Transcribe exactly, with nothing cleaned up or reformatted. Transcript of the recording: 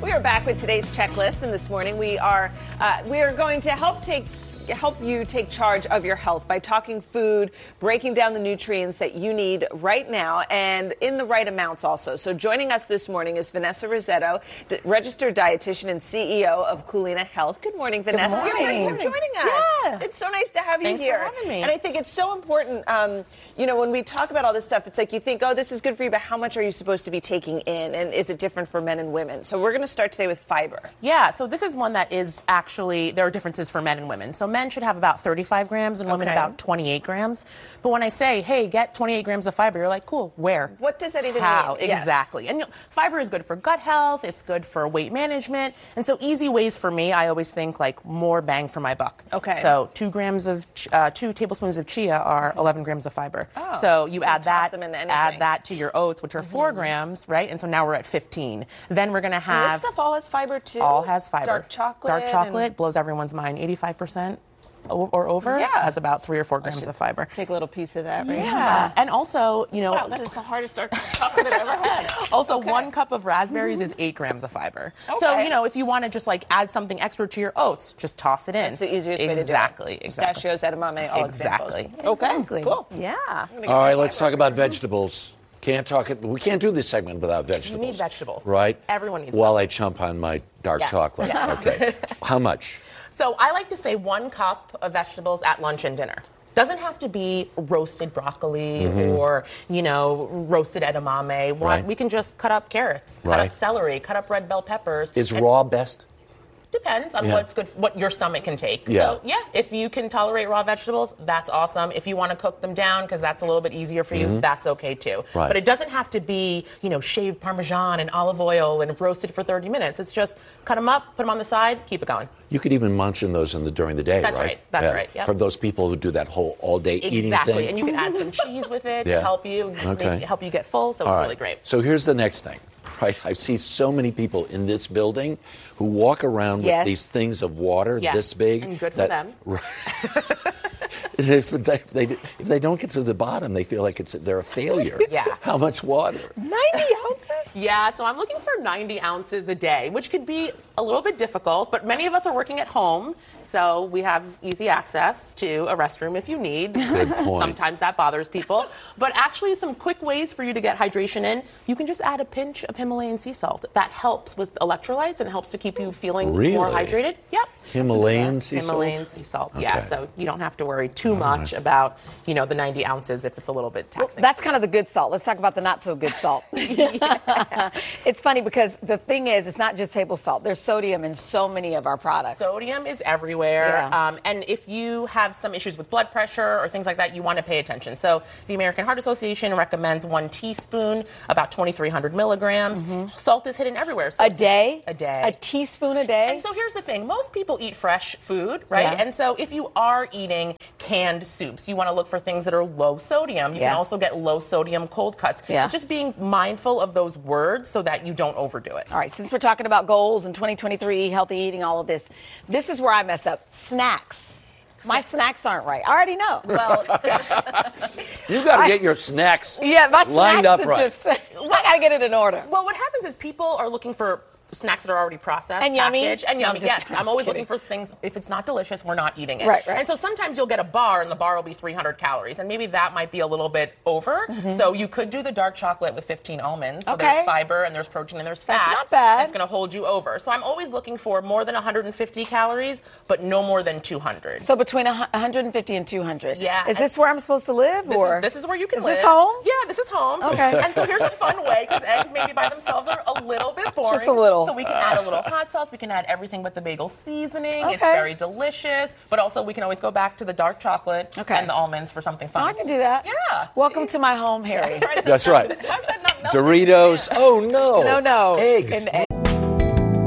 We are back with today's checklist, and this morning we are uh, we are going to help take help you take charge of your health by talking food, breaking down the nutrients that you need right now and in the right amounts also. So joining us this morning is Vanessa Rossetto, d- registered dietitian and C E O of Culina Health. Good morning, Vanessa. Good morning. Thanks for joining us. Yeah. It's so nice to have you Thanks here. for having me. And I think it's so important, um, you know, when we talk about all this stuff, it's like you think, oh, this is good for you, but how much are you supposed to be taking in? And is it different for men and women? So we're going to start today with fiber. Yeah, so this is one that is actually, there are differences for men and women. So men should have about thirty-five grams and women Okay. about twenty-eight grams. But when I say, hey, get twenty-eight grams of fiber, you're like, cool, where? What does that even How? mean? Yes. Exactly. And you know, fiber is good for gut health, it's good for weight management. And so easy ways for me, I always think like more bang for my buck. Okay. So two grams of, uh, two tablespoons of chia are eleven grams of fiber. Oh. So you add toss that, them into anything. add that to your oats, which are four grams, right? And so now we're at fifteen. Then we're going to And have... this stuff all has fiber too? All has fiber. Dark chocolate? Dark chocolate and- blows everyone's mind. eighty-five percent o- or over Yeah. has about three or four grams of fiber. Take a little piece of that, right? Yeah. And also, you know, Wow, that is the hardest dark chocolate I've ever had. also Okay. one cup of raspberries is eight grams of fiber. So, Okay. you know, if you want to just like add something extra to your oats, just toss it in. That's the easiest way to do it. Exactly. Exactly. Pistachios, edamame, all Exactly. examples. Okay, Exactly. cool. Yeah. All right, let's talk about vegetables. Can't talk it. We can't do this segment without vegetables. need vegetables. right? Everyone needs While I chump on my dark Yes. chocolate. Yes. Okay. How much? So I like to say one cup of vegetables at lunch and dinner. Doesn't have to be roasted broccoli or, you know, roasted edamame. One- Right. We can just cut up carrots, cut Right. up celery, cut up red bell peppers. Is and- raw best? Depends on Yeah. what's good, what your stomach can take. Yeah. So, yeah, if you can tolerate raw vegetables, that's awesome. If you want to cook them down because that's a little bit easier for you, that's okay too. Right. But it doesn't have to be, you know, shaved Parmesan and olive oil and roasted for thirty minutes. It's just cut them up, put them on the side, keep it going. You could even munch on those in the during the day, That's right? right. That's right, yep. For those people who do that whole all-day eating Exactly. thing. And you can add some cheese with it Yeah. to help you, Okay. make, help you get full. So it's All right. really great. So here's the next thing. Right, I see so many people in this building who walk around Yes. with these things of water Yes, this big. and good for them. Right. if, they, they, if they don't get to the bottom, they feel like it's they're a failure. Yeah. How much water? ninety ounces? Yeah, so I'm looking for ninety ounces a day, which could be a little bit difficult, but many of us are working at home, so we have easy access to a restroom if you need. Good point. Sometimes that bothers people. But actually, some quick ways for you to get hydration in. You can just add a pinch of Himalayan sea salt. That helps with electrolytes and helps to keep you feeling Really? more hydrated. Yep. Himalayan sea salt? Himalayan sea salt, yeah. Okay. So you don't have to worry too much about, you know, the ninety ounces if it's a little bit taxing. That's kind of the good salt. Let's talk about the not so good salt. It's funny because the thing is, it's not just table salt. There's sodium in so many of our products. Sodium is everywhere. Yeah. Um, and if you have some issues with blood pressure or things like that, you want to pay attention. So the American Heart Association recommends one teaspoon, about twenty-three hundred milligrams. Salt is hidden everywhere. So A it's- day? A day. A teaspoon a day? And so here's the thing. Most people eat fresh food, right? Yeah. And so if you are eating canned soups, you want to look for things that are low sodium. You Yeah. can also get low sodium cold cuts. Yeah. It's just being mindful of those words so that you don't overdo it. All right, since we're talking about goals and twenty twenty-three, healthy eating, all of this, this is where I mess up. Snacks. My snacks aren't right. I already know. Well, You got to get your snacks Yeah, my lined snacks up are right. just, I got to get it in order. Well, what happens is people are looking for snacks that are already processed, And yummy? packaged, and No, yummy. I'm just- Yes, I'm always kidding. looking for things. If it's not delicious, we're not eating it. Right, right. And so sometimes you'll get a bar, and the bar will be three hundred calories, and maybe that might be a little bit over. So you could do the dark chocolate with fifteen almonds. So Mm-hmm. Okay. there's fiber, and there's protein, and there's fat. That's not bad. It's going to hold you over. So I'm always looking for more than one hundred fifty calories, but no more than two hundred. So between one hundred fifty and two hundred. Yeah, Is this where I'm supposed to live? This or is, this is where you can is live. this home? Yeah, this is home. So- Okay. And so here's a fun way, because eggs maybe by themselves are a little bit boring. Just a little. So we can add a little hot sauce. We can add everything but the bagel seasoning. It's Okay. very delicious. But also we can always go back to the dark chocolate Okay. and the almonds for something fun. I can do that. Yeah. Welcome see? to my home, Harry. That's right. How's that not melting? Doritos. Oh no. No, no. Eggs. And